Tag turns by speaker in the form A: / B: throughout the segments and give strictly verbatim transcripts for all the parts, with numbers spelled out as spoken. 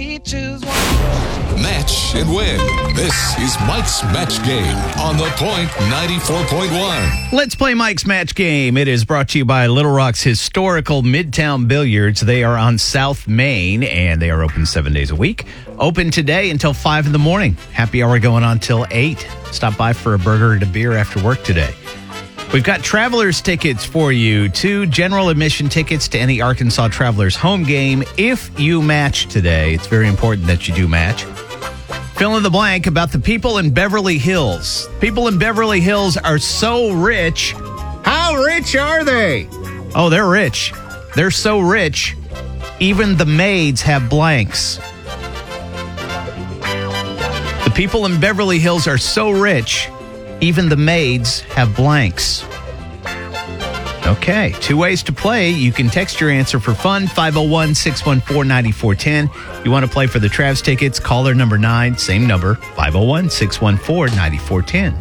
A: Choose one.
B: Match and win. This is Mike's Match Game on The Point ninety-four point one.
C: Let's play Mike's Match Game. It is brought to you by Little Rock's historical Midtown Billiards. They are on South Main, and they are open seven days a week. Open today until five in the morning. Happy hour going on till eight. Stop by for a burger and a beer after work today. We've got Travelers tickets for you, two general admission tickets to any Arkansas Travelers home game. If you match today, it's very important that you do match. Fill in the blank about the people in Beverly Hills. People in Beverly Hills are so rich. How rich are they? Oh, they're rich. They're so rich, even the maids have blanks. The people in Beverly Hills are so rich, even the maids have blanks. Okay, two ways to play. You can text your answer for fun, five oh one, six one four, nine four one zero. You want to play for the Travs tickets, caller number nine, same number, five oh one, six one four, nine four one zero.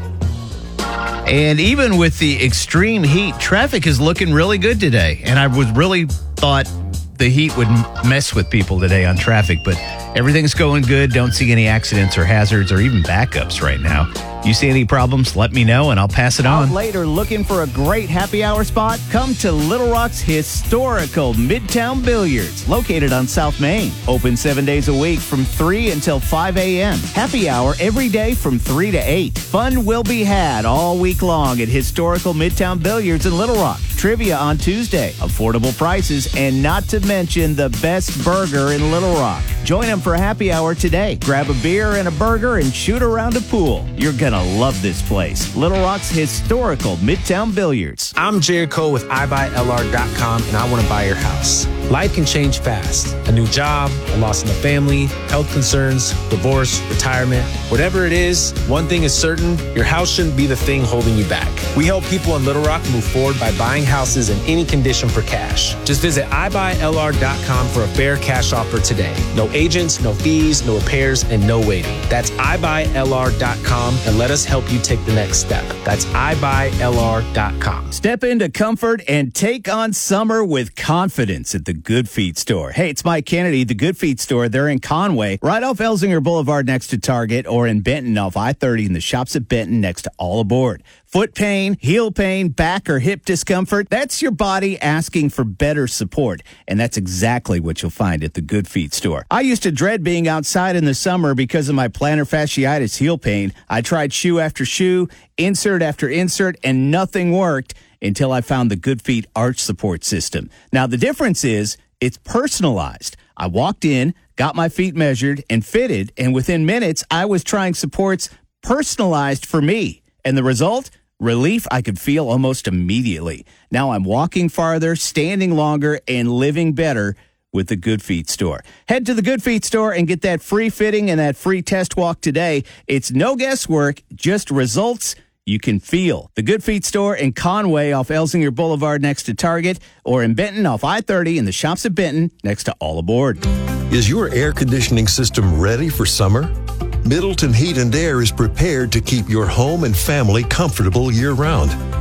C: And even with the extreme heat, traffic is looking really good today. And I was really thought the heat would mess with people today on traffic, but everything's going good. Don't see any accidents or hazards or even backups right now. You see any problems, let me know, and I'll pass it on.
D: Out later, looking for a great happy hour spot? Come to Little Rock's historical Midtown Billiards, located on South Main. Open seven days a week from three until five a.m. Happy hour every day from three to eight. Fun will be had all week long at historical Midtown Billiards in Little Rock. Trivia on Tuesday, affordable prices, and not to mention the best burger in Little Rock. Join them for happy hour today. Grab a beer and a burger and shoot around a pool. You're going to love this place. Little Rock's historical Midtown Billiards.
E: I'm Jared Cole with i buy L R dot com, and I want to buy your house. Life can change fast. A new job, a loss in the family, health concerns, divorce, retirement. Whatever it is, one thing is certain, your house shouldn't be the thing holding you back. We help people in Little Rock move forward by buying houses in any condition for cash. Just visit i buy L R dot com for a fair cash offer today. No agents, no fees, no repairs, and no waiting. That's i buy L R dot com, and let us help you take the next step. That's i buy L R dot com.
D: Step into comfort and take on summer with confidence at the Good Feet store. Hey, it's Mike Kennedy, the Good Feet store. They're in Conway, right off Elsinger Boulevard next to Target, or in Benton off I thirty in the shops at Benton next to All Aboard. Foot pain, heel pain, back or hip discomfort, that's your body asking for better support. And that's exactly what you'll find at the Good Feet store. I used to dread being outside in the summer because of my plantar fasciitis heel pain. I tried shoe after shoe, insert after insert, and nothing worked until I found the Good Feet arch support system. Now, the difference is it's personalized. I walked in, got my feet measured and fitted, and within minutes, I was trying supports personalized for me. And the result? Relief I could feel almost immediately. Now I'm walking farther, standing longer, and living better with the Good Feet store. Head to the Good Feet store and get that free fitting and that free test walk today. It's no guesswork, just results you can feel. The Good Feet store in Conway off Elsinger Boulevard next to Target, or in Benton off I thirty in the shops at Benton next to All Aboard.
F: Is your air conditioning system ready for summer? Middleton Heat and Air is prepared to keep your home and family comfortable year-round.